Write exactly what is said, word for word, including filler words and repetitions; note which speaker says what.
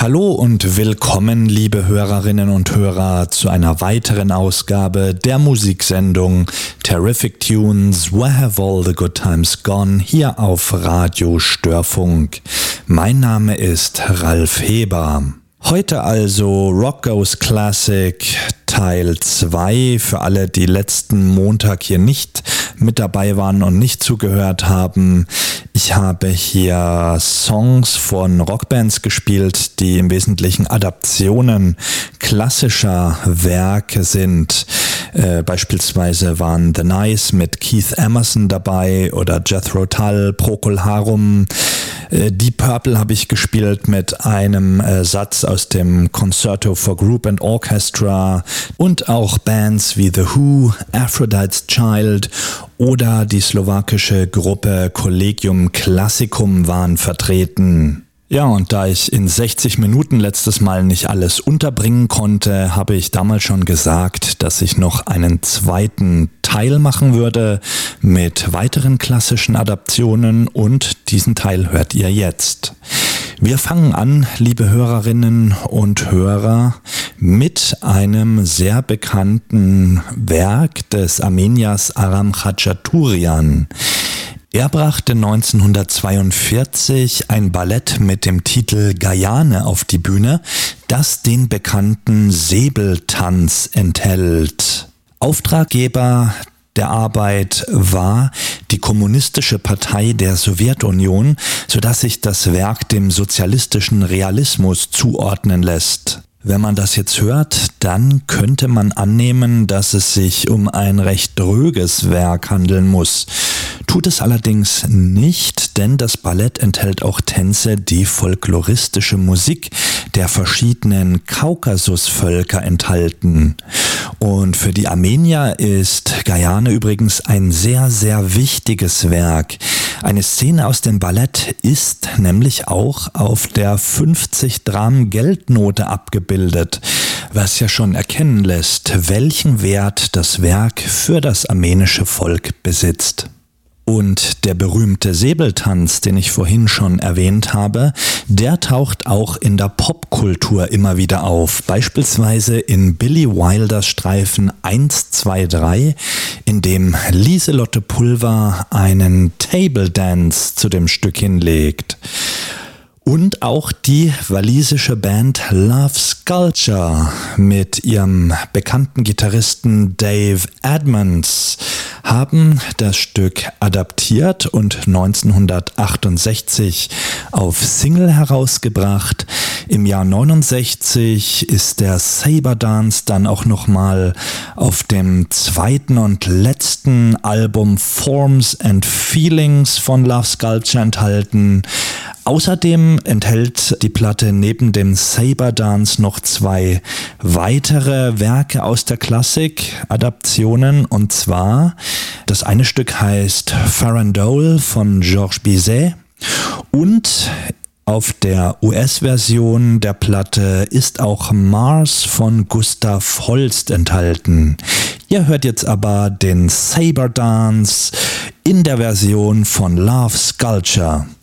Speaker 1: Hallo und willkommen, liebe Hörerinnen und Hörer, zu einer weiteren Ausgabe der Musiksendung Terrific Tunes, Where Have All the Good Times Gone, hier auf Radio Störfunk. Mein Name ist Ralf Heber. Heute also Rock Goes Classic Teil zwei für alle, die letzten Montag hier nicht mit dabei waren und nicht zugehört haben. Ich habe hier Songs von Rockbands gespielt, die im Wesentlichen Adaptionen klassischer Werke sind. Äh, beispielsweise waren The Nice mit Keith Emerson dabei oder Jethro Tull, Procol Harum. Äh, Deep Purple habe ich gespielt mit einem äh, Satz aus dem Concerto for Group and Orchestra und auch Bands wie The Who, Aphrodite's Child oder die slowakische Gruppe Collegium Classicum waren vertreten. Ja, und da ich in sechzig Minuten letztes Mal nicht alles unterbringen konnte, habe ich damals schon gesagt, dass ich noch einen zweiten Teil machen würde mit weiteren klassischen Adaptionen und diesen Teil hört ihr jetzt. Wir fangen an, liebe Hörerinnen und Hörer, mit einem sehr bekannten Werk des Armeniers Aram Khachaturian. Er brachte neunzehnhundertzweiundvierzig ein Ballett mit dem Titel Gayane auf die Bühne, das den bekannten Säbeltanz enthält. Auftraggeber der Arbeit war die Kommunistische Partei der Sowjetunion, sodass sich das Werk dem sozialistischen Realismus zuordnen lässt. Wenn man das jetzt hört, dann könnte man annehmen, dass es sich um ein recht dröges Werk handeln muss. Tut es allerdings nicht, denn das Ballett enthält auch Tänze, die folkloristische Musik der verschiedenen Kaukasusvölker enthalten. Und für die Armenier ist Gayane übrigens ein sehr, sehr wichtiges Werk. Eine Szene aus dem Ballett ist nämlich auch auf der fünfzig Dram Geldnote abgebildet, was ja schon erkennen lässt, welchen Wert das Werk für das armenische Volk besitzt. Und der berühmte Säbeltanz, den ich vorhin schon erwähnt habe, der taucht auch in der Popkultur immer wieder auf. Beispielsweise in Billy Wilders Streifen eins, zwei, drei, in dem Lieselotte Pulver einen Table Dance zu dem Stück hinlegt. Und auch die walisische Band Love Sculpture mit ihrem bekannten Gitarristen Dave Edmunds haben das Stück adaptiert und neunzehnhundertachtundsechzig auf Single herausgebracht. Im Jahr neunundsechzig ist der Saber Dance dann auch nochmal auf dem zweiten und letzten Album Forms and Feelings von Love Sculpture enthalten. Außerdem enthält die Platte neben dem Saber Dance noch zwei weitere Werke aus der Klassik, Adaptionen, und zwar das eine Stück heißt Farandole von Georges Bizet und auf der U S-Version der Platte ist auch Mars von Gustav Holst enthalten. Ihr hört jetzt aber den Saber Dance in der Version von Love Sculpture.